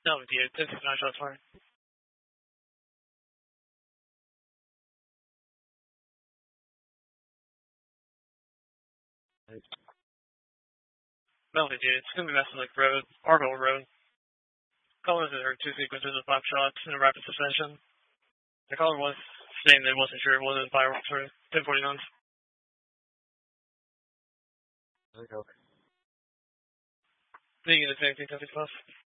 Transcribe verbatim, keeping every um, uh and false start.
No, dude, this is not shots fired. No, dude, it's gonna be messing like road, Arville Road. Callers that heard two sequences of five shots in a rapid succession. The caller was saying they wasn't sure it wasn't fireworks or ten forty-nines. Okay. Thinking the same thing, ten six plus.